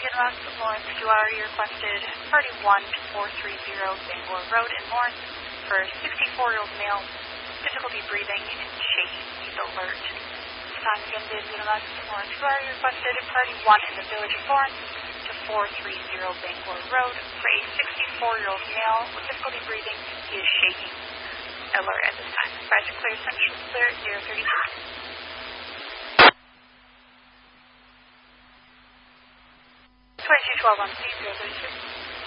Lawrence, you are requested Party 1 to 430 Bangor Road in Lawrence for a 64-year-old male, difficulty breathing and shaking. He's alert. This time again, Lawrence, you are requested Party 1 in the Village of Lawrence to 430 Bangor Road for a 64-year-old male with difficulty breathing. He is shaking. Alert at this time. Press clear, central clear, 032. 2212 on C, 032.